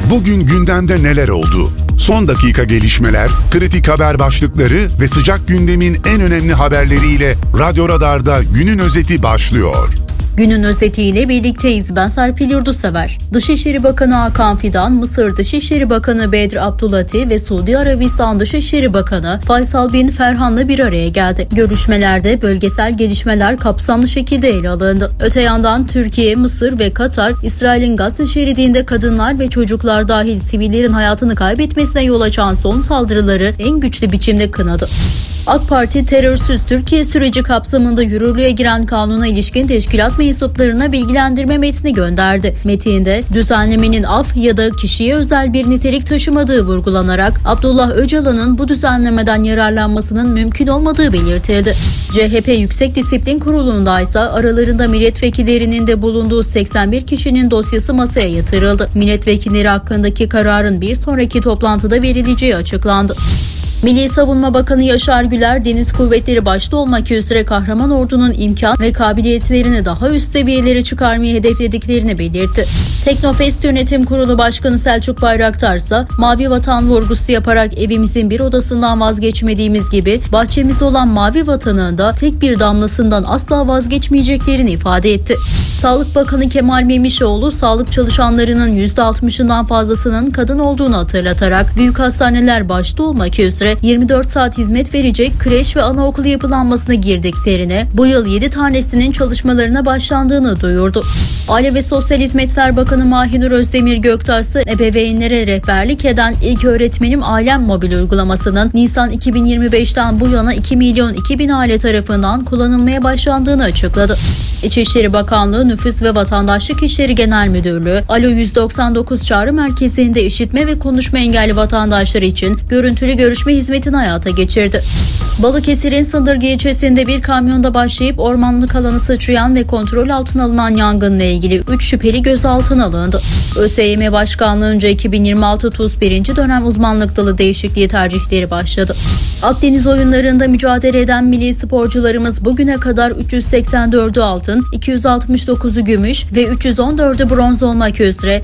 Bugün gündemde neler oldu? Son dakika gelişmeler, kritik haber başlıkları ve sıcak gündemin en önemli haberleriyle Radyo Radar'da günün özeti başlıyor. Günün özetiyle birlikteyiz. Ben Serpil Yurdusever. Dışişleri Bakanı Hakan Fidan, Mısır Dışişleri Bakanı Bedr Abdulati ve Suudi Arabistan Dışişleri Bakanı Faysal bin Ferhan'la bir araya geldi. Görüşmelerde bölgesel gelişmeler kapsamlı şekilde ele alındı. Öte yandan Türkiye, Mısır ve Katar, İsrail'in Gazze şeridinde kadınlar ve çocuklar dahil sivillerin hayatını kaybetmesine yol açan son saldırıları en güçlü biçimde kınadı. AK Parti, terörsüz Türkiye süreci kapsamında yürürlüğe giren kanuna ilişkin teşkilat mensuplarına bilgilendirme metni gönderdi. Metinde düzenlemenin af ya da kişiye özel bir nitelik taşımadığı vurgulanarak Abdullah Öcalan'ın bu düzenlemeden yararlanmasının mümkün olmadığı belirtildi. CHP Yüksek Disiplin Kurulu'nda ise aralarında milletvekillerinin de bulunduğu 81 kişinin dosyası masaya yatırıldı. Milletvekilleri hakkındaki kararın bir sonraki toplantıda verileceği açıklandı. Milli Savunma Bakanı Yaşar Güler, Deniz Kuvvetleri başta olmak üzere kahraman ordunun imkan ve kabiliyetlerini daha üst seviyelere çıkarmayı hedeflediklerini belirtti. Teknofest Yönetim Kurulu Başkanı Selçuk Bayraktar ise Mavi Vatan vurgusu yaparak evimizin bir odasından vazgeçmediğimiz gibi bahçemiz olan Mavi Vatan'ın da tek bir damlasından asla vazgeçmeyeceklerini ifade etti. Sağlık Bakanı Kemal Memişoğlu, sağlık çalışanlarının %60'ından fazlasının kadın olduğunu hatırlatarak büyük hastaneler başta olmak üzere 24 saat hizmet verecek kreş ve anaokulu yapılanmasına girdiklerini, bu yıl 7 tanesinin çalışmalarına başlandığını duyurdu. Aile ve Sosyal Hizmetler Bakanı Mahinur Özdemir Göktaş ise ebeveynlere rehberlik eden İlk Öğretmenim Ailem mobil uygulamasının Nisan 2025'ten bu yana 2.002.000 aile tarafından kullanılmaya başlandığını açıkladı. İçişleri Bakanlığı Nüfus ve Vatandaşlık İşleri Genel Müdürlüğü, Alo 199 çağrı merkezinde işitme ve konuşma engelli vatandaşlar için görüntülü görüşme hizmetini hayata geçirdi. Balıkesir'in Sındırgı ilçesinde bir kamyonda başlayıp ormanlık alanı sıçrayan ve kontrol altına alınan yangınla ilgili 3 şüpheli gözaltına alındı. ÖSYM Başkanlığı'nca 2026 TUS 1. dönem uzmanlık dalı değişikliği tercihleri başladı. Akdeniz oyunlarında mücadele eden milli sporcularımız bugüne kadar 384'ü altın, 269'u gümüş ve 314'ü bronz olmak üzere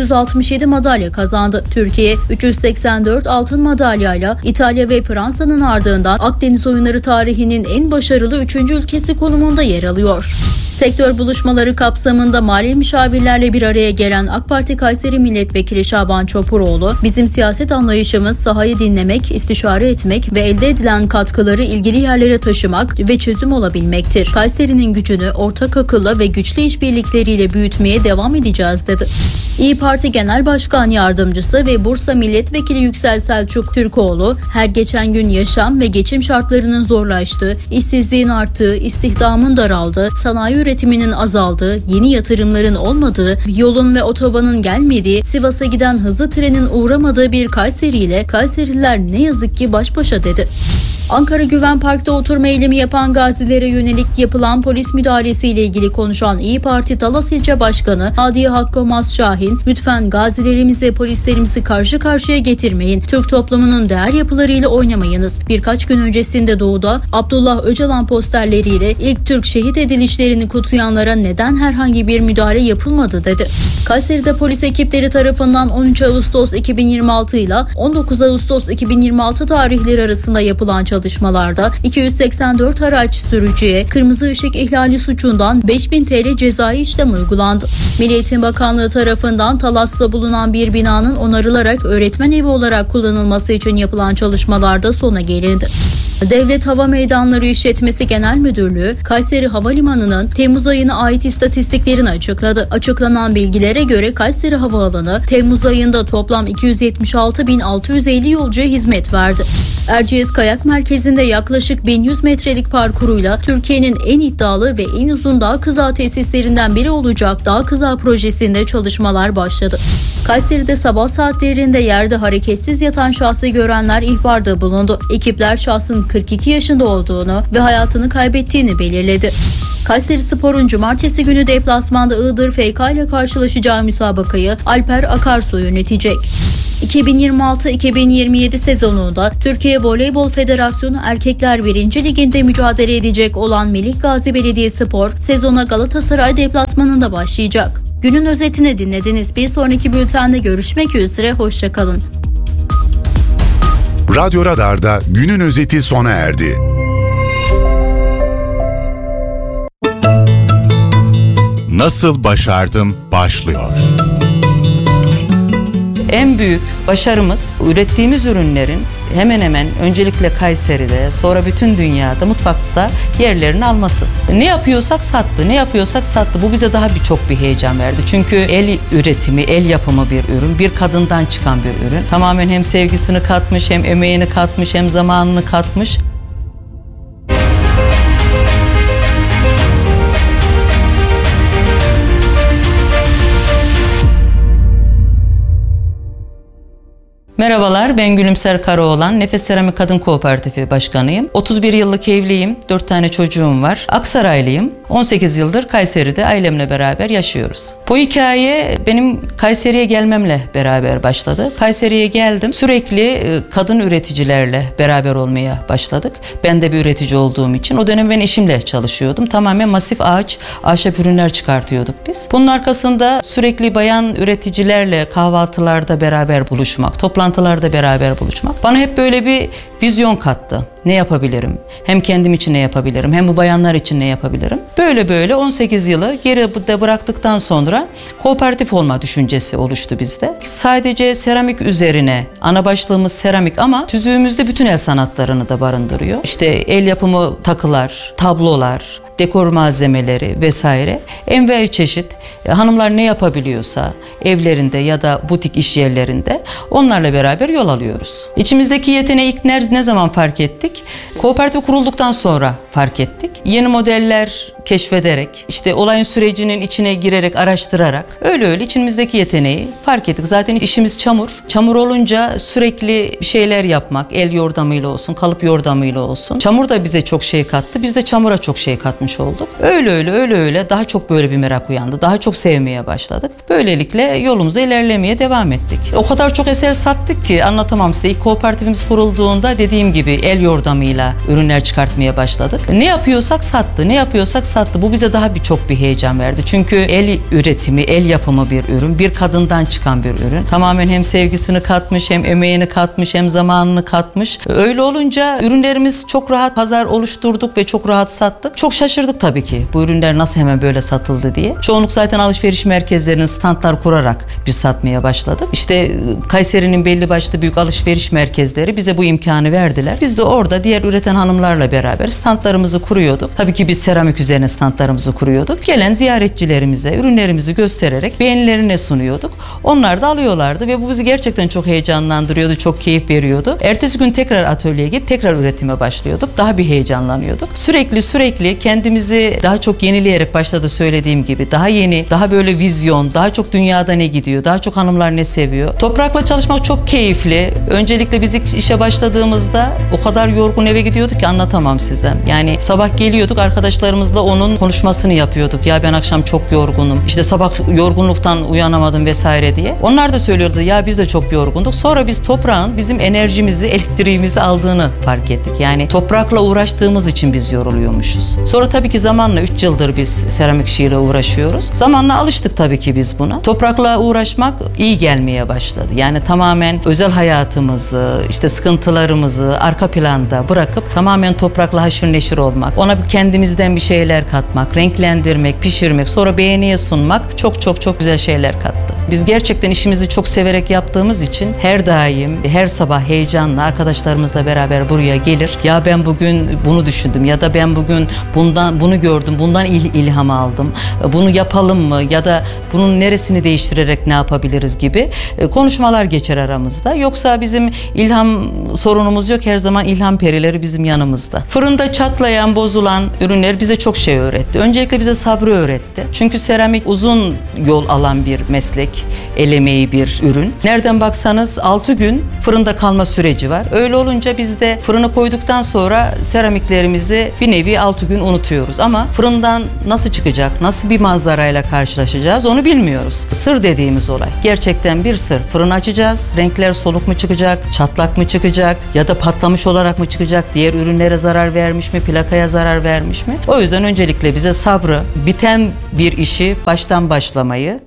967 madalya kazandı. Türkiye 384 altın madalyayla İtalya ve Fransa'nın ardından Akdeniz oyunları tarihinin en başarılı 3. ülkesi konumunda yer alıyor. Sektör buluşmaları kapsamında mali müşavirlerle bir araya gelen AK Parti Kayseri Milletvekili Şaban Çopuroğlu, bizim siyaset anlayışımız sahayı dinlemek, istişare etmek ve elde edilen katkıları ilgili yerlere taşımak ve çözüm olabilmektir. Kayseri'nin gücünü ortak akılla ve güçlü işbirlikleriyle büyütmeye devam edeceğiz dedi. İYİ Parti Genel Başkan Yardımcısı ve Bursa Milletvekili Yüksel Selçuk Türkoğlu, her geçen gün yaşam ve geçim şartlarının zorlaştığı, işsizliğin arttığı, istihdamın daraldığı, sanayi üretiminin azaldığı, yeni yatırımların olmadığı, yolun ve otobanın gelmediği, Sivas'a giden hızlı trenin uğramadığı bir Kayseri ile Kayseriler ne yazık ki baş başa dedi. Ankara Güven Park'ta oturma eylemi yapan gazilere yönelik yapılan polis müdahalesiyle ilgili konuşan İYİ Parti Talas İlçe Başkanı Hadiye Hakkı Mas Şahin, lütfen gazilerimizi, polislerimizi karşı karşıya getirmeyin. Türk toplumunun değer yapılarıyla oynamayınız. Birkaç gün öncesinde Doğu'da Abdullah Öcalan posterleriyle ilk Türk şehit edilişlerini kutsayanlara neden herhangi bir müdahale yapılmadı dedi. Kayseri'de polis ekipleri tarafından 13 Ağustos 2026 ile 19 Ağustos 2026 tarihleri arasında yapılan çalışmalarda 284 araç sürücüye kırmızı ışık ihlali suçundan 5.000 TL cezai işlem uygulandı. Milli Eğitim Bakanlığı tarafından Talas'ta bulunan bir binanın onarılarak öğretmen evi olarak kullanılması için yapılan çalışmalarda sona gelindi. Devlet Hava Meydanları İşletmesi Genel Müdürlüğü, Kayseri Havalimanı'nın Temmuz ayına ait istatistiklerini açıkladı. Açıklanan bilgilere göre Kayseri Havaalanı, Temmuz ayında toplam 276.650 yolcuya hizmet verdi. Erciyes Kayak Merkezi'nde yaklaşık 1100 metrelik parkuruyla Türkiye'nin en iddialı ve en uzun dağ kızağı tesislerinden biri olacak Dağ Kızağı projesinde çalışmalar başladı. Kayseri'de sabah saatlerinde yerde hareketsiz yatan şahsı görenler ihbarda bulundu. Ekipler şahsın 42 yaşında olduğunu ve hayatını kaybettiğini belirledi. Kayserispor'un cumartesi günü deplasmanda Iğdır FK ile karşılaşacağı müsabakayı Alper Akarsu yönetecek. 2026-2027 sezonunda Türkiye Voleybol Federasyonu Erkekler 1. Ligi'nde mücadele edecek olan Melik Gazi Belediyespor sezona Galatasaray deplasmanında başlayacak. Günün özetini dinlediniz. Bir sonraki bültende görüşmek üzere, hoşça kalın. Radyo Radar'da günün özeti sona erdi. Nasıl başardım başlıyor. En büyük başarımız ürettiğimiz ürünlerin hemen hemen öncelikle Kayseri'de, sonra bütün dünyada mutfakta yerlerini alması. Ne yapıyorsak sattı. Bu bize daha çok bir heyecan verdi. Çünkü el üretimi, el yapımı bir ürün, bir kadından çıkan bir ürün. Tamamen hem sevgisini katmış, hem emeğini katmış, hem zamanını katmış. Merhabalar, ben Gülümser Karaoğlan, Nefes Seramik Kadın Kooperatifi Başkanıyım. 31 yıllık evliyim, 4 tane çocuğum var. Aksaraylıyım, 18 yıldır Kayseri'de ailemle beraber yaşıyoruz. Bu hikaye benim Kayseri'ye gelmemle beraber başladı. Kayseri'ye geldim, sürekli kadın üreticilerle beraber olmaya başladık. Ben de bir üretici olduğum için o dönem ben eşimle çalışıyordum. Tamamen masif ahşap ürünler çıkartıyorduk biz. Bunun arkasında sürekli bayan üreticilerle kahvaltılarda beraber buluşmak, toplantılarda beraber buluşmak bana hep böyle bir vizyon kattı. Ne yapabilirim? Hem kendim için ne yapabilirim? Hem bu bayanlar için ne yapabilirim? Böyle 18 yılı geride bıraktıktan sonra kooperatif olma düşüncesi oluştu bizde. Sadece seramik üzerine, ana başlığımız seramik ama tüzüğümüzde bütün el sanatlarını da barındırıyor. İşte el yapımı takılar, tablolar, dekor malzemeleri vesaire, envai çeşit hanımlar ne yapabiliyorsa evlerinde ya da butik iş yerlerinde onlarla beraber yol alıyoruz. İçimizdeki yeteneği ilk ne zaman fark ettik? Kooperatif kurulduktan sonra fark ettik. Yeni modeller keşfederek, işte olayın sürecinin içine girerek, araştırarak öyle içimizdeki yeteneği fark ettik. Zaten işimiz çamur. Çamur olunca sürekli bir şeyler yapmak, el yordamıyla olsun, kalıp yordamıyla olsun. Çamur da bize çok şey kattı. Biz de çamura çok şey katmış olduk. Öyle daha çok böyle bir merak uyandı. Daha çok sevmeye başladık. Böylelikle yolumuza ilerlemeye devam ettik. O kadar çok eser sattık ki anlatamam size. İlk kooperatifimiz kurulduğunda dediğim gibi el yordamıyla ürünler çıkartmaya başladık. Ne yapıyorsak sattı. Bu bize daha çok bir heyecan verdi. Çünkü el üretimi, el yapımı bir ürün, bir kadından çıkan bir ürün. Tamamen hem sevgisini katmış, hem emeğini katmış, hem zamanını katmış. Öyle olunca ürünlerimiz çok rahat pazar oluşturduk ve çok rahat sattık. Çok şaşırdık tabii ki bu ürünler nasıl hemen böyle satıldı diye. Çoğunluk zaten alışveriş merkezlerinin standlar kurarak biz satmaya başladık. İşte Kayseri'nin belli başlı büyük alışveriş merkezleri bize bu imkanı verdiler. Biz de orada diğer üreten hanımlarla beraber standlarımızı kuruyorduk. Tabii ki biz seramik üzerine standlarımızı kuruyorduk. Gelen ziyaretçilerimize ürünlerimizi göstererek beğenilerine sunuyorduk. Onlar da alıyorlardı ve bu bizi gerçekten çok heyecanlandırıyordu, çok keyif veriyordu. Ertesi gün tekrar atölyeye gidip tekrar üretime başlıyorduk. Daha bir heyecanlanıyorduk. Sürekli kendimizi daha çok yenileyerek başladı söylediğim gibi. Daha yeni, daha böyle vizyon, daha çok dünyada ne gidiyor, daha çok hanımlar ne seviyor. Toprakla çalışmak çok keyifli. Öncelikle biz ilk işe başladığımızda o kadar yorgun eve gidiyorduk ki anlatamam size. Yani sabah geliyorduk, arkadaşlarımızla onun konuşmasını yapıyorduk. Ya ben akşam çok yorgunum. İşte sabah yorgunluktan uyanamadım vesaire diye. Onlar da söylüyordu ya biz de çok yorgunduk. Sonra biz toprağın bizim enerjimizi, elektriğimizi aldığını fark ettik. Yani toprakla uğraştığımız için biz yoruluyormuşuz. Sonra tabii ki zamanla 3 yıldır biz seramik işiyle uğraşıyoruz. Zamanla alıştık tabii ki biz buna. Toprakla uğraşmak iyi gelmeye başladı. Yani tamamen özel hayatımızı, işte sıkıntılarımızı arka planda bırakıp tamamen toprakla haşır neşir olmak, ona kendimizden bir şeyler katmak, renklendirmek, pişirmek, sonra beğeniye sunmak çok güzel şeyler kattı. Biz gerçekten işimizi çok severek yaptığımız için her daim, her sabah heyecanla arkadaşlarımızla beraber buraya gelir. Ya ben bugün bunu düşündüm ya da ben bugün bunu gördüm, bundan ilham aldım. Bunu yapalım mı ya da bunun neresini değiştirerek ne yapabiliriz gibi konuşmalar geçer aramızda. Yoksa bizim ilham sorunumuz yok. Her zaman ilham perileri bizim yanımızda. Fırında çatlayan, bozulan ürünler bize çok şey öğretti. Öncelikle bize sabrı öğretti. Çünkü seramik uzun yol alan bir meslek, el emeği bir ürün. Nereden baksanız 6 gün fırında kalma süreci var. Öyle olunca biz de fırına koyduktan sonra seramiklerimizi bir nevi 6 gün unutuyoruz. Ama fırından nasıl çıkacak, nasıl bir manzarayla karşılaşacağız onu bilmiyoruz. Sır dediğimiz olay. Gerçekten bir sır. Fırını açacağız. Renkler soluk mu çıkacak, çatlak mı çıkacak ya da patlamış olarak mı çıkacak, diğer ürünlere zarar vermiş mi, plakaya zarar vermiş mi? O yüzden öncelikle bize sabrı, biten bir işi baştan başlamayı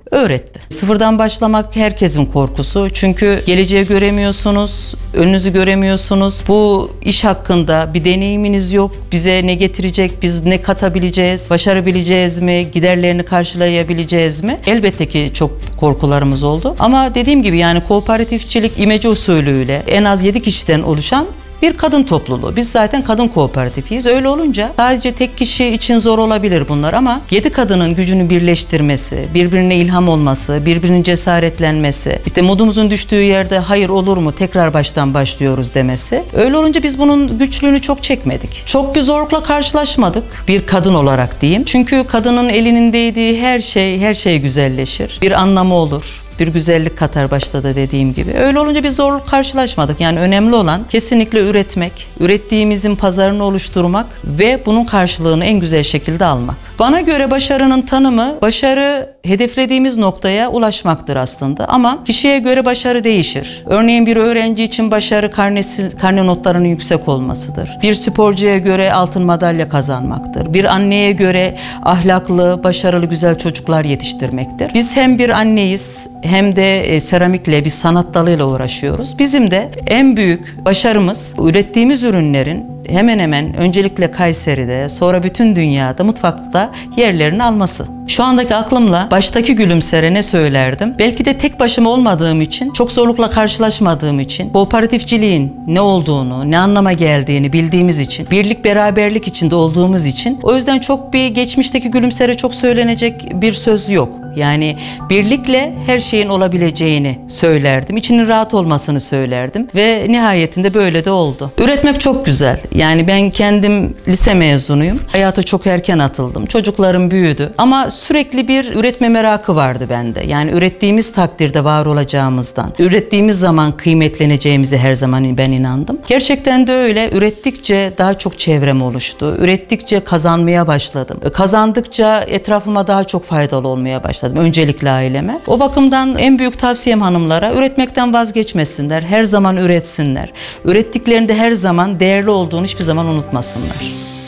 öğretti. Sıfırdan başlamak herkesin korkusu. Çünkü geleceği göremiyorsunuz, önünüzü göremiyorsunuz. Bu iş hakkında bir deneyiminiz yok. Bize ne getirecek, biz ne katabileceğiz, başarabileceğiz mi, giderlerini karşılayabileceğiz mi? Elbette ki çok korkularımız oldu. Ama dediğim gibi yani kooperatifçilik imece usulüyle en az 7 kişiden oluşan bir kadın topluluğu. Biz zaten kadın kooperatifiyiz. Öyle olunca sadece tek kişi için zor olabilir bunlar ama 7 kadının gücünü birleştirmesi, birbirine ilham olması, birbirinin cesaretlenmesi, işte modumuzun düştüğü yerde hayır olur mu tekrar baştan başlıyoruz demesi. Öyle olunca biz bunun güçlüğünü çok çekmedik. Çok bir zorlukla karşılaşmadık bir kadın olarak diyeyim. Çünkü kadının elinin değdiği her şey güzelleşir. Bir anlamı olur. Bir güzellik katar başta da dediğim gibi. Öyle olunca bir zorluk karşılaşmadık. Yani önemli olan kesinlikle üretmek, ürettiğimizin pazarını oluşturmak ve bunun karşılığını en güzel şekilde almak. Bana göre başarının tanımı, başarı hedeflediğimiz noktaya ulaşmaktır aslında. Ama kişiye göre başarı değişir. Örneğin bir öğrenci için başarı karne notlarının yüksek olmasıdır. Bir sporcuya göre altın madalya kazanmaktır. Bir anneye göre ahlaklı, başarılı, güzel çocuklar yetiştirmektir. Biz hem bir anneyiz hem de seramikle bir sanat dalıyla uğraşıyoruz. Bizim de en büyük başarımız ürettiğimiz ürünlerin hemen hemen öncelikle Kayseri'de sonra bütün dünyada mutfakta yerlerini alması. Şu andaki aklımla baştaki Gülümser'e ne söylerdim? Belki de tek başıma olmadığım için, çok zorlukla karşılaşmadığım için, kooperatifçiliğin ne olduğunu, ne anlama geldiğini bildiğimiz için, birlik beraberlik içinde olduğumuz için o yüzden çok bir geçmişteki Gülümser'e çok söylenecek bir söz yok. Yani birlikle her şeyin olabileceğini söylerdim. İçinin rahat olmasını söylerdim ve nihayetinde böyle de oldu. Üretmek çok güzel. Yani ben kendim lise mezunuyum. Hayata çok erken atıldım. Çocuklarım büyüdü. Ama sürekli bir üretme merakı vardı bende. Yani ürettiğimiz takdirde var olacağımızdan, ürettiğimiz zaman kıymetleneceğimize her zaman ben inandım. Gerçekten de öyle. Ürettikçe daha çok çevrem oluştu. Ürettikçe kazanmaya başladım. Kazandıkça etrafıma daha çok faydalı olmaya başladım. Öncelikle aileme. O bakımdan en büyük tavsiyem hanımlara üretmekten vazgeçmesinler. Her zaman üretsinler. Ürettiklerinde her zaman değerli olduğunu hiçbir zaman unutmasınlar.